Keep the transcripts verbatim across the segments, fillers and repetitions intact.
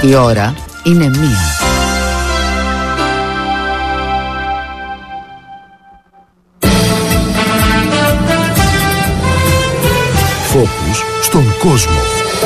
Η ώρα είναι μία. Φόκους στον κόσμο.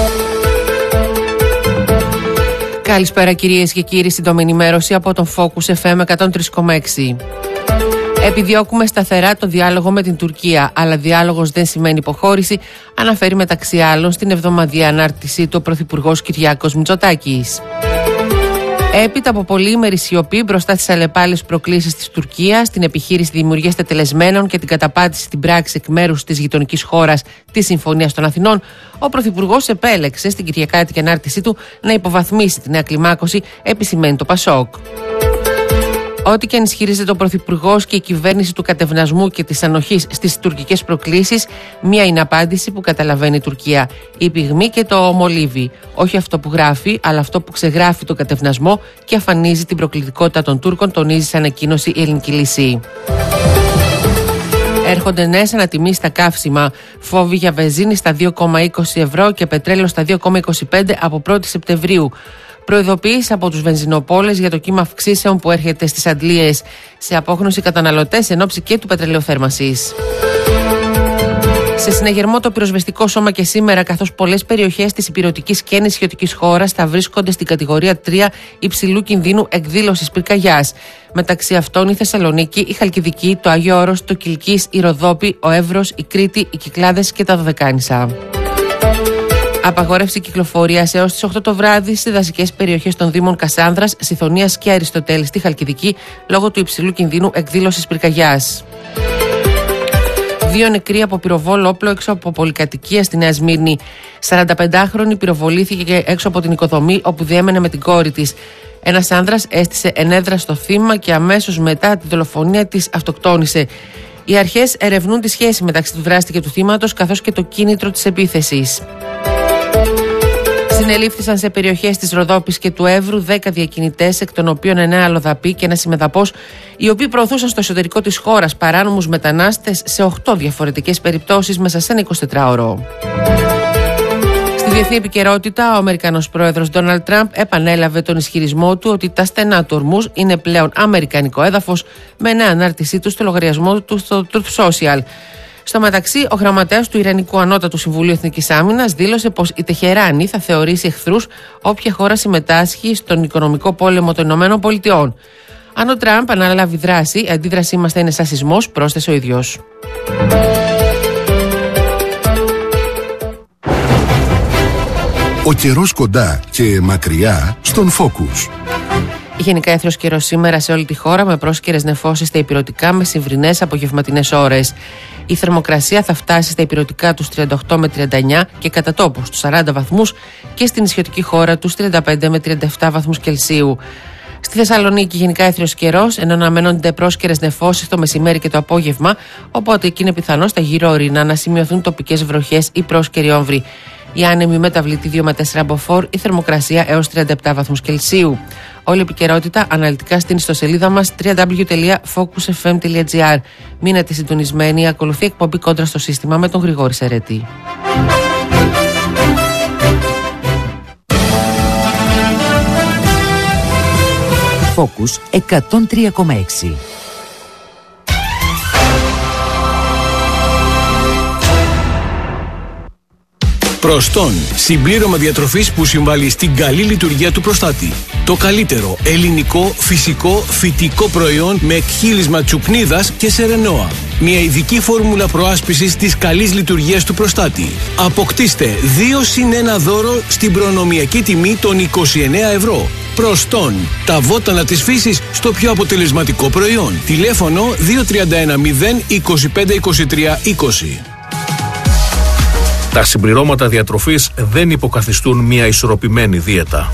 Καλησπέρα κυρίες και κύριοι, σύντομη ενημέρωση από τον Focus εφ εμ εκατόν τρία κόμμα έξι. Επιδιώκουμε σταθερά το διάλογο με την Τουρκία, αλλά διάλογος δεν σημαίνει υποχώρηση, αναφέρει μεταξύ άλλων στην εβδομαδιαία ανάρτησή του ο Πρωθυπουργός Κυριάκος Μητσοτάκης. Έπειτα από πολύημερη σιωπή μπροστά στις αλλεπάλληλες προκλήσεις της Τουρκίας, την επιχείρηση δημιουργίας τετελεσμένων και την καταπάτηση στην πράξη εκ μέρους της γειτονικής χώρας της Συμφωνίας των Αθηνών, ο Πρωθυπουργός επέλεξε στην κυριακάτικη ανάρτησή του να υποβαθμίσει τη νέα κλιμάκωση, επισημαίνει το Πασόκ. Ό,τι και αν ισχυρίζεται ο Πρωθυπουργός και η κυβέρνηση του κατευνασμού και της ανοχής στις τουρκικές προκλήσεις, μία είναι απάντηση που καταλαβαίνει η Τουρκία. Η πυγμή και το μολύβι. Όχι αυτό που γράφει, αλλά αυτό που ξεγράφει τον κατευνασμό και αφανίζει την προκλητικότητα των Τούρκων, τονίζει σε ανακοίνωση η Ελληνική Λύση. Έρχονται νέες ανατιμήσεις στα καύσιμα. Φόβοι για βενζίνη στα δύο κόμμα είκοσι ευρώ και πετρέλαιο στα δύο κόμμα είκοσι πέντε από πρώτη Σεπτεμβρίου. Προειδοποίηση από τους βενζινοπόλες για το κύμα αυξήσεων που έρχεται στις αντλίες, σε απόγνωση καταναλωτές εν ώψη και του πετρελαιοθέρμανσης. Σε συναγερμό το πυροσβεστικό σώμα και σήμερα, καθώς πολλές περιοχές της ηπειρωτικής και νησιωτικής χώρας θα βρίσκονται στην κατηγορία τρία υψηλού κινδύνου εκδήλωσης πυρκαγιάς. Μεταξύ αυτών η Θεσσαλονίκη, η Χαλκιδική, το Άγιο Όρος, το Κιλκής, η Ροδόπη, ο Εύρος, η Κρήτη, οι Κυκλάδες και τα Δωδεκάνησα. Απαγόρευση κυκλοφορίας έως τις οκτώ το βράδυ στις δασικές περιοχές των Δήμων Κασάνδρας, Συθωνίας και Αριστοτέλη στη Χαλκιδική λόγω του υψηλού κινδύνου εκδήλωσης πυρκαγιάς. Δύο νεκροί από πυροβόλο όπλο έξω από πολυκατοικία στη Νέα Σμύρνη. σαρανταπεντάχρονη πυροβολήθηκε έξω από την οικοδομή όπου διέμενε με την κόρη της. Ένας άνδρας έστησε ενέδρα στο θύμα και αμέσως μετά τη δολοφονία της αυτοκτόνησε. Οι αρχές ερευνούν τη σχέση μεταξύ του δράστη και του θύματος, καθώς και το κίνητρο της επίθεσης. Συνελήφθησαν σε περιοχές της Ροδόπης και του Εύρου δέκα διακινητές, εκ των οποίων εννέα αλλοδαποί και ένας ημεδαπός, οι οποίοι προωθούσαν στο εσωτερικό της χώρας παράνομους μετανάστες σε οκτώ διαφορετικές περιπτώσεις μέσα σε ένα εικοσιτετράωρο. Στη διεθνή επικαιρότητα, ο Αμερικανός πρόεδρος Ντόναλντ Τραμπ επανέλαβε τον ισχυρισμό του ότι τα στενά του Ορμούζ είναι πλέον αμερικανικό έδαφος, με νέα ανάρτησή του στο λογαριασμό του στο Truth Social. Στο μεταξύ, ο γραμματέας του Ιρανικού Ανώτατου Συμβουλίου Εθνικής Άμυνας δήλωσε πως η Τεχεράνη θα θεωρήσει εχθρούς όποια χώρα συμμετάσχει στον οικονομικό πόλεμο των Ηνωμένων Πολιτειών. Αν ο Τραμπ αναλάβει δράση, η αντίδρασή μας θα είναι σαν σεισμός, πρόσθεσε ο ίδιος. Ο καιρός κοντά και μακριά στον Focus. Γενικά έθριος καιρός σήμερα σε όλη τη χώρα, με πρόσκαιρες νεφώσεις στα ηπειρωτικά με συμβρινές απογευματινές ώρες. Η θερμοκρασία θα φτάσει στα ηπειρωτικά τους τριάντα οκτώ με τριάντα εννέα και κατά τόπου στους σαράντα βαθμούς και στην νησιωτική χώρα τους τριάντα πέντε με τριάντα επτά βαθμούς Κελσίου. Στη Θεσσαλονίκη γενικά έθριος καιρός, ενώ αναμένονται πρόσκαιρες νεφώσεις το μεσημέρι και το απόγευμα, οπότε εκεί είναι πιθανό στα γύρω ορεινά να σημειωθούν τοπικές βροχές ή πρόσκαιροι όμβροι. Η άνεμη μεταβλητή δύο με τέσσερα μποφόρ, η θερμοκρασία έως τριάντα επτά βαθμούς Κελσίου. Όλη η επικαιρότητα αναλυτικά στην ιστοσελίδα μας double-u double-u double-u τελεία focus f m τελεία g r. Μείνετε συντονισμένοι, ακολουθεί εκπομπή Κόντρα στο Σύστημα με τον Γρηγόρη Σερέτη. Focus εκατόν τρία κόμμα έξι. Προστών, συμπλήρωμα διατροφής που συμβάλλει στην καλή λειτουργία του προστάτη. Το καλύτερο ελληνικό, φυσικό, φυτικό προϊόν με εκχύλισμα τσουκνίδας και σερενόα. Μια ειδική φόρμουλα προάσπισης της καλής λειτουργίας του προστάτη. Αποκτήστε δύο συν ένα δώρο στην προνομιακή τιμή των είκοσι εννέα ευρώ. Προστών, τα βότανα της φύσης στο πιο αποτελεσματικό προϊόν. Τηλέφωνο δύο τρία ένα μηδέν είκοσι πέντε είκοσι τρία είκοσι. Τα συμπληρώματα διατροφής δεν υποκαθιστούν μια ισορροπημένη δίαιτα.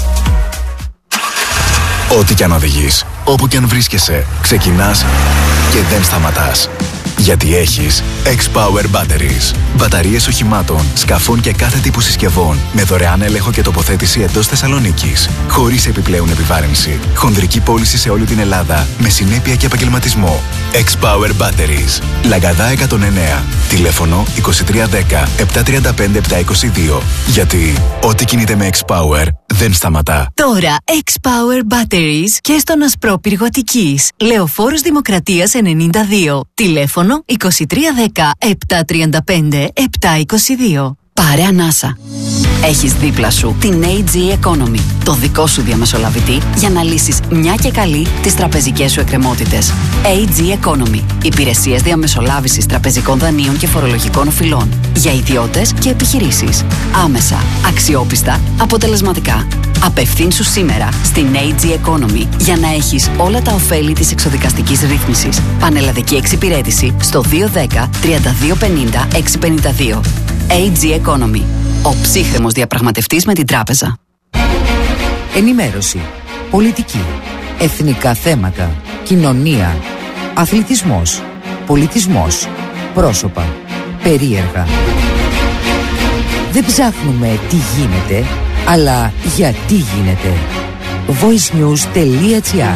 Ό,τι κι αν οδηγείς, όπου κι αν βρίσκεσαι, ξεκινάς και δεν σταματάς. Γιατί έχεις X-Power Batteries. Μπαταρίες οχημάτων, σκαφών και κάθε τύπου συσκευών με δωρεάν έλεγχο και τοποθέτηση εντός Θεσσαλονίκης. Χωρίς επιπλέον επιβάρυνση. Χονδρική πώληση σε όλη την Ελλάδα με συνέπεια και επαγγελματισμό. X-Power Batteries. Λαγκαδά εκατόν εννέα. Τηλέφωνο είκοσι τρία δέκα επτακόσια τριάντα πέντε επτακόσια είκοσι δύο. Γιατί ό,τι κινείται με X-Power δεν σταματά. Τώρα X-Power Batteries και στον Ασπρόπυργο Αττικής. Λεωφόρος Δημοκρατίας ενενήντα δύο. Τηλέφωνο είκοσι τρία δέκα επτακόσια τριάντα πέντε επτακόσια είκοσι δύο. Πάρε ανάσα. Έχεις δίπλα σου την έι τζι Economy, το δικό σου διαμεσολαβητή για να λύσεις μια και καλή τις τραπεζικές σου εκκρεμότητες. έι τζι Economy. Υπηρεσίες διαμεσολάβησης τραπεζικών δανείων και φορολογικών οφειλών. Για ιδιώτες και επιχειρήσεις. Άμεσα, αξιόπιστα, αποτελεσματικά. Απευθύνσου σήμερα στην έι τζι Economy για να έχεις όλα τα ωφέλη της εξοδικαστικής ρύθμισης. Πανελλαδική εξυπηρέτηση στο δύο ένα μηδέν τρία δύο πενήντα έξι πενήντα δύο. έι τζι Economy. Ο ψύχρεμος διαπραγματευτής με την τράπεζα. Ενημέρωση, πολιτική, εθνικά θέματα, κοινωνία, αθλητισμός, πολιτισμός, πρόσωπα, περίεργα. Δεν ψάχνουμε τι γίνεται, αλλά γιατί γίνεται. voicenews.gr.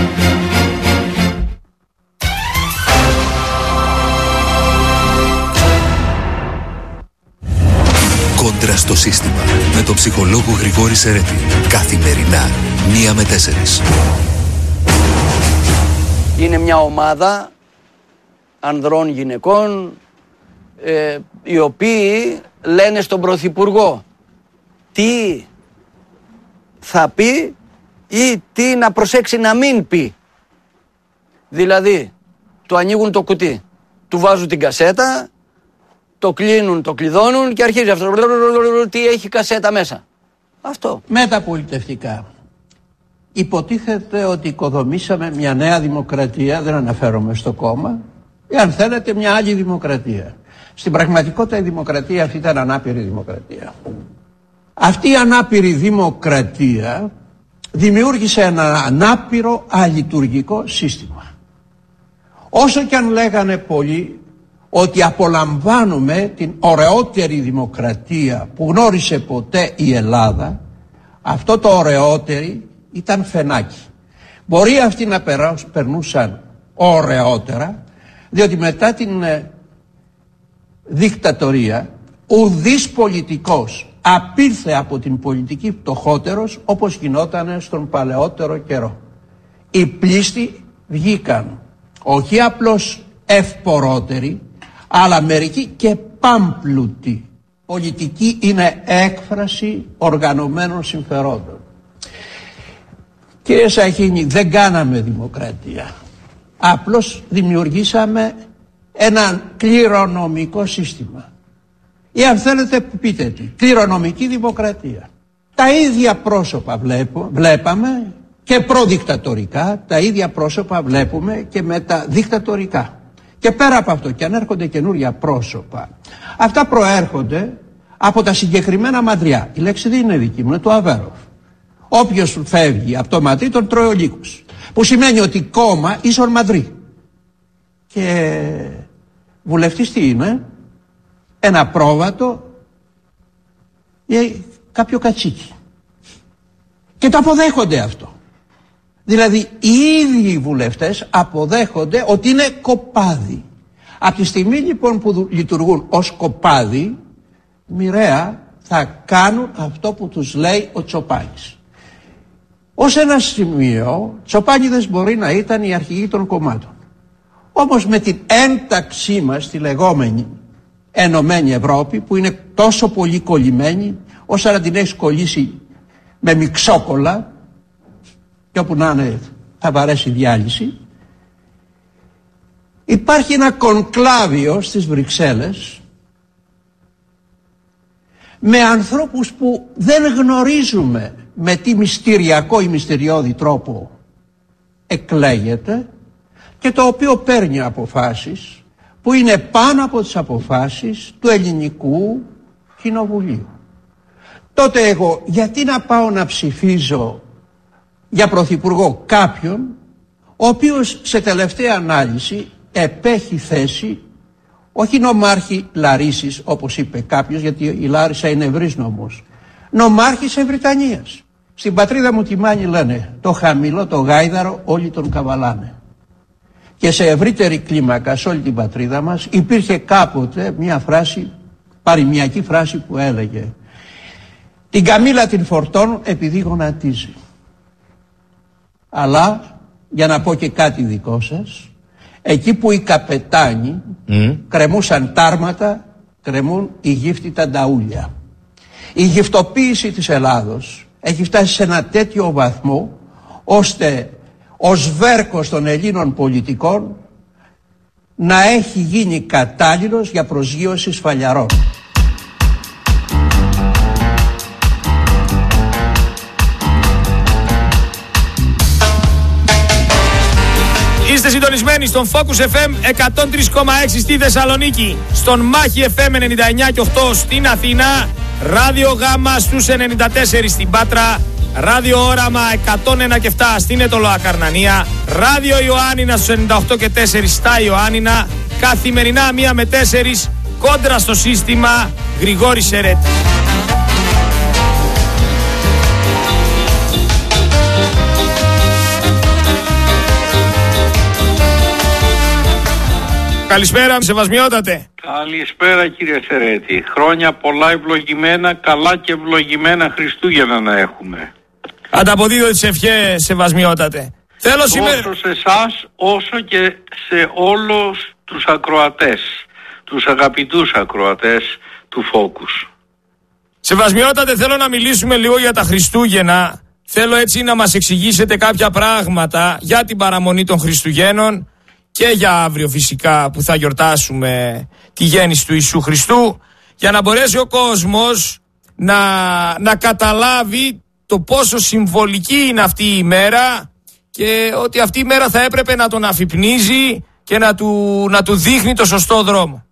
Κόντρα στο σύστημα με τον ψυχολόγο Γρηγόρη Σερέτη. Καθημερινά, μία με τέσσερις. Είναι μια ομάδα ανδρών γυναικών ε, οι οποίοι λένε στον Πρωθυπουργό τι θα πει ή τι να προσέξει να μην πει. Δηλαδή, του ανοίγουν το κουτί, του βάζουν την κασέτα, το κλείνουν, το κλειδώνουν και αρχίζει αυτό. Τι έχει κασέτα μέσα. Αυτό. Μεταπολιτευτικά. Υποτίθεται ότι οικοδομήσαμε μια νέα δημοκρατία, δεν αναφέρομαι στο κόμμα, ή αν θέλετε μια άλλη δημοκρατία. Στην πραγματικότητα η δημοκρατία αυτή ήταν ανάπηρη δημοκρατία. Αυτή η ανάπηρη δημοκρατία δημιούργησε ένα ανάπηρο αλειτουργικό σύστημα. Όσο και αν λέγανε πολλοί ότι απολαμβάνουμε την ωραιότερη δημοκρατία που γνώρισε ποτέ η Ελλάδα, αυτό το ωραιότερη ήταν φαινάκι. Μπορεί αυτοί να περνούσαν ωραιότερα, διότι μετά την ε, δικτατορία ουδής πολιτικός απήλθε από την πολιτική φτωχότερος όπως γινόταν στον παλαιότερο καιρό. Οι πλήστοι βγήκαν όχι απλώς ευπορότεροι, αλλά μερικοί και πάμπλουτοι. Πολιτική είναι έκφραση οργανωμένων συμφερόντων. Κύριε Σαχίνη, δεν κάναμε δημοκρατία. Απλώς δημιουργήσαμε ένα κληρονομικό σύστημα. Ή αν θέλετε πείτε τι, κληρονομική δημοκρατία. Τα ίδια πρόσωπα βλέπω, βλέπαμε και προδικτατορικά, τα ίδια πρόσωπα βλέπουμε και μεταδικτατορικά. Και πέρα από αυτό, και αν έρχονται καινούρια πρόσωπα, αυτά προέρχονται από τα συγκεκριμένα μαντριά. Η λέξη δεν είναι δική μου, είναι του Αβέροφ. Όποιος φεύγει από το μαντρί τον τρώει ο λύκος. Που σημαίνει ότι κόμμα ίσον μαντρί. Και βουλευτής τι είναι? Ένα πρόβατο ή κάποιο κατσίκι. Και το αποδέχονται αυτό. Δηλαδή οι ίδιοι οι βουλευτές αποδέχονται ότι είναι κοπάδι. Από τη στιγμή λοιπόν που λειτουργούν ως κοπάδι, μοιραία θα κάνουν αυτό που τους λέει ο Τσοπάνης. Ως ένα σημείο, Τσοπάνιδες μπορεί να ήταν οι αρχηγοί των κομμάτων. Όμως με την ένταξή μας στη λεγόμενη Ενωμένη Ευρώπη, που είναι τόσο πολύ κολλημένη, όσο να την έχεις κολλήσει με μιξόκολλα, και όπου να είναι θα βαρέσει διάλυση, υπάρχει ένα κονκλάβιο στις Βρυξέλλες με ανθρώπους που δεν γνωρίζουμε με τι μυστηριακό ή μυστηριώδη τρόπο εκλέγεται και το οποίο παίρνει αποφάσεις που είναι πάνω από τις αποφάσεις του ελληνικού κοινοβουλίου. Τότε εγώ γιατί να πάω να ψηφίζω για πρωθυπουργό κάποιον ο οποίος σε τελευταία ανάλυση επέχει θέση όχι νομάρχη Λαρίσης όπως είπε κάποιος, γιατί η Λάρισα είναι ευρύς νομός, νομάρχης Ευρυτανίας. Στην πατρίδα μου τη Μάνη λένε το χαμηλό το γάιδαρο όλοι τον καβαλάνε. Και σε ευρύτερη κλίμακα σε όλη την πατρίδα μας υπήρχε κάποτε μια φράση, παροιμιακή φράση που έλεγε Την Καμήλα την φορτώνουν επειδή γονατίζει. Αλλά, για να πω και κάτι δικό σας, εκεί που οι καπετάνοι mm. κρεμούσαν τάρματα, κρεμούν οι γύφτητα νταούλια. Η γυφτοποίηση της Ελλάδος έχει φτάσει σε ένα τέτοιο βαθμό, ώστε ο σβέρκος των Ελλήνων πολιτικών να έχει γίνει κατάλληλος για προσγείωση σφαλιαρών. Είστε συντονισμένοι στον Focus εφ εμ εκατόν τρία κόμμα έξι στη Θεσσαλονίκη, στον Μάχη εφ εμ ενενήντα εννιά κόμμα οκτώ στην Αθήνα, Ράδιο Γάμα στους ενενήντα τέσσερα στην Πάτρα, Ράδιο Όραμα εκατόν ένα κόμμα επτά στην Ετωλοά Καρνανία, Ράδιο Ιωάννινα στους ενενήντα οκτώ κόμμα τέσσερα στα Ιωάννινα, καθημερινά μία με τέσσερα κόντρα στο σύστημα Γρηγόρης Σερέτη. Καλησπέρα, σεβασμιότατε. Καλησπέρα κύριε Σερέτη. Χρόνια πολλά ευλογημένα, καλά και ευλογημένα Χριστούγεννα να έχουμε. Ανταποδίδω τις ευχές, σεβασμιότατε. Θέλω σήμερα... Τόσο σε εσάς όσο και σε όλους τους ακροατές, τους αγαπητούς ακροατές του Focus. Σεβασμιότατε, θέλω να μιλήσουμε λίγο για τα Χριστούγεννα. Θέλω έτσι να μας εξηγήσετε κάποια πράγματα για την παραμονή των Χριστουγέννων και για αύριο φυσικά που θα γιορτάσουμε τη γέννηση του Ιησού Χριστού, για να μπορέσει ο κόσμος να, να καταλάβει το πόσο συμβολική είναι αυτή η ημέρα και ότι αυτή η μέρα θα έπρεπε να τον αφυπνίζει και να του, να του δείχνει το σωστό δρόμο.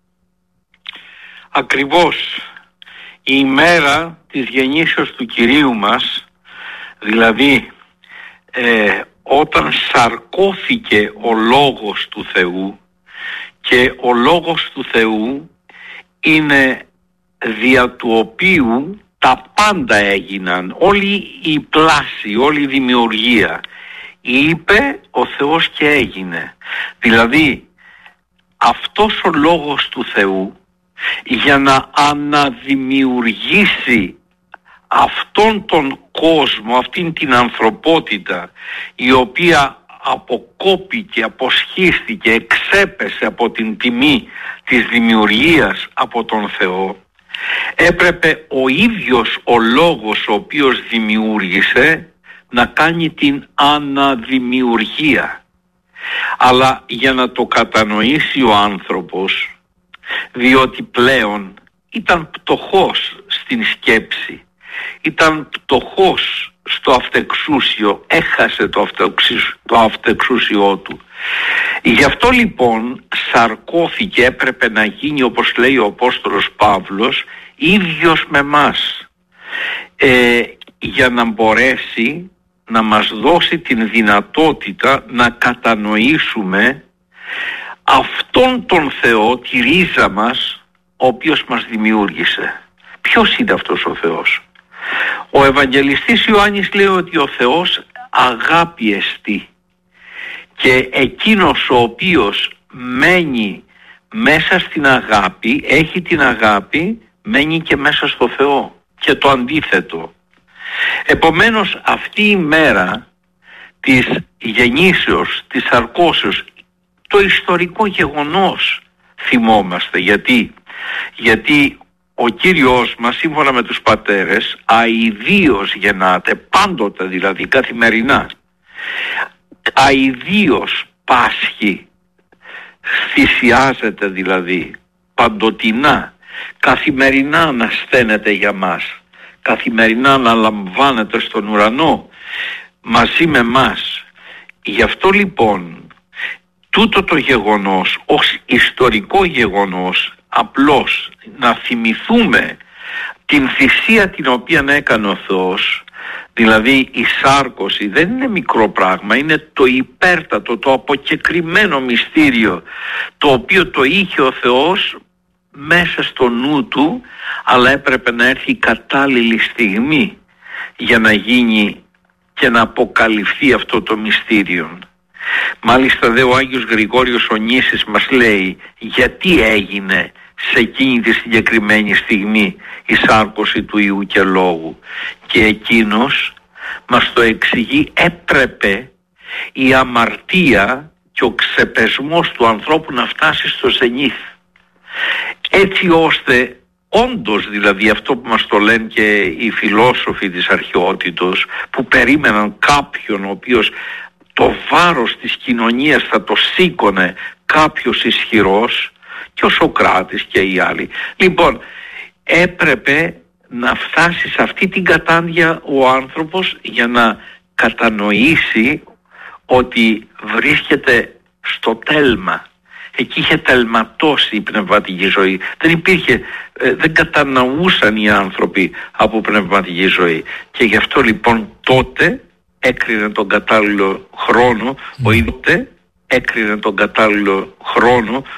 Ακριβώς. Η ημέρα της γεννήσεως του Κυρίου μας, δηλαδή ε, όταν σαρκώθηκε ο Λόγος του Θεού, και ο Λόγος του Θεού είναι δια του οποίου τα πάντα έγιναν, όλη η πλάση, όλη η δημιουργία. Είπε ο Θεός και έγινε. Δηλαδή αυτός ο Λόγος του Θεού, για να αναδημιουργήσει αυτόν τον κόσμο, αυτήν την ανθρωπότητα η οποία αποκόπηκε, αποσχίστηκε, εξέπεσε από την τιμή της δημιουργίας από τον Θεό, έπρεπε ο ίδιος ο Λόγος ο οποίος δημιούργησε να κάνει την αναδημιουργία. Αλλά για να το κατανοήσει ο άνθρωπος, διότι πλέον ήταν πτωχός στην σκέψη, ήταν πτωχός στο αυτεξούσιο, έχασε το, αυτεξούσιο, το αυτεξούσιό του. Γι' αυτό λοιπόν σαρκώθηκε, έπρεπε να γίνει, όπως λέει ο Απόστολος Παύλος, ίδιος με μας, ε, για να μπορέσει να μας δώσει την δυνατότητα να κατανοήσουμε αυτόν τον Θεό, τη ρίζα μας, ο οποίος μας δημιούργησε. Ποιος είναι αυτός ο Θεός? Ο Ευαγγελιστής Ιωάννης λέει ότι ο Θεός αγάπη εστί, και εκείνος ο οποίος μένει μέσα στην αγάπη, έχει την αγάπη, μένει και μέσα στο Θεό, και το αντίθετο. Επομένως αυτή η μέρα της γεννήσεως, της σαρκώσεως, το ιστορικό γεγονός θυμόμαστε. Γιατί, γιατί ο Κύριος μας, σύμφωνα με τους πατέρες, αηδίως γεννάται, πάντοτε δηλαδή, καθημερινά. Αηδίως πάσχει, θυσιάζεται δηλαδή, παντοτινά, καθημερινά ανασταίνεται για μας, καθημερινά αναλαμβάνεται στον ουρανό μαζί με μας. Γι' αυτό λοιπόν τούτο το γεγονός ως ιστορικό γεγονός, απλώς να θυμηθούμε την θυσία την οποία έκανε ο Θεός, δηλαδή η σάρκωση δεν είναι μικρό πράγμα, είναι το υπέρτατο, το αποκεκριμένο μυστήριο, το οποίο το είχε ο Θεός μέσα στο νου του, αλλά έπρεπε να έρθει η κατάλληλη στιγμή για να γίνει και να αποκαλυφθεί αυτό το μυστήριο. Μάλιστα δε ο Άγιος Γρηγόριος ο Νήσης μας λέει γιατί έγινε σε εκείνη τη συγκεκριμένη στιγμή η σάρκωση του Ιού και Λόγου. Και εκείνος μας το εξηγεί, έπρεπε η αμαρτία και ο ξεπεσμός του ανθρώπου να φτάσει στο ζενήθ, έτσι ώστε όντως, δηλαδή αυτό που μας το λένε και οι φιλόσοφοι της αρχαιότητος, που περίμεναν κάποιον ο οποίος το βάρος της κοινωνίας θα το σήκωνε κάποιος ισχυρός, και ο Σωκράτης και οι άλλοι. Λοιπόν, έπρεπε να φτάσει σε αυτή την κατάντια ο άνθρωπος για να κατανοήσει ότι βρίσκεται στο τέλμα. Εκεί είχε τελματώσει η πνευματική ζωή. Δεν υπήρχε, ε, δεν κατανοούσαν οι άνθρωποι από πνευματική ζωή. Και γι' αυτό λοιπόν τότε έκρινε τον κατάλληλο χρόνο, mm. ο ίδιος έκρινε τον κατάλληλο χρόνο